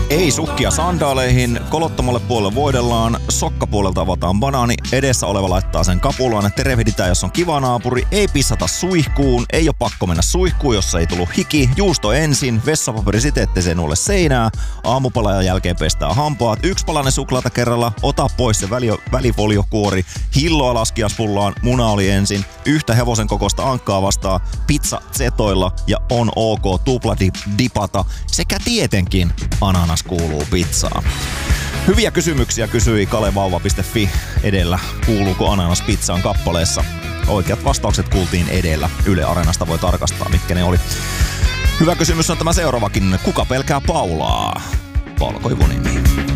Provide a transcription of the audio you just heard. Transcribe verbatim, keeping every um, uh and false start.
Ei sukkia sandaaleihin, kolottomalle puolelle voidellaan, sokkapuolelta avataan banaani, edessä oleva laittaa sen kapulaan, terehditään jos on kiva naapuri, ei pissata suihkuun, ei ole pakko mennä suihkuun, jos ei tullut hiki, juusto ensin, vessapaperi siten, ettei se nuole seinää, aamupalajan jälkeen pestää hampaat, yksi palanen suklaata kerralla, ota pois se väli, välifoliokuori, hilloa laskiaspullaan, muna oli ensin, yhtä hevosen kokoista ankkaa vastaan, pizza zetoilla ja on ok tupla dipata sekä tietenkin ananas kuuluu pizzaan. Hyviä kysymyksiä kysyi kalevauva piste fi edellä. Kuuluuko ananas pizzaan kappaleessa? Oikeat vastaukset kuultiin edellä. Yle Areenasta voi tarkastaa, mitkä ne oli. Hyvä kysymys on tämä seuraavakin. Kuka pelkää Paulaa? Paula Koivunimi.